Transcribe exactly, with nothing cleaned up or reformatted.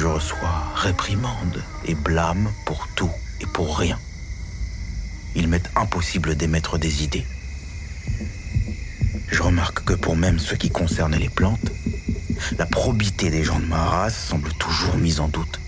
Je reçois réprimandes et blâmes pour tout et pour rien. Il m'est impossible d'émettre des idées. Je remarque que pour même ce qui concerne les plantes, la probité des gens de ma race semble toujours mise en doute.